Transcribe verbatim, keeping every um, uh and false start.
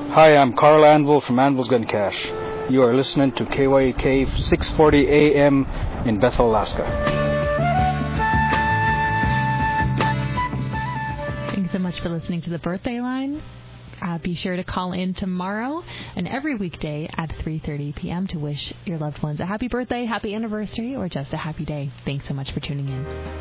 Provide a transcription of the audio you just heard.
Hi, I'm Carl Anvil from Anvil's Gun Cash. You are listening to K Y A K six forty A M in Bethel, Alaska. Thanks so much for listening to the Birthday Line. Uh, be sure to call in tomorrow and every weekday at three thirty p.m. to wish your loved ones a happy birthday, happy anniversary, or just a happy day. Thanks so much for tuning in.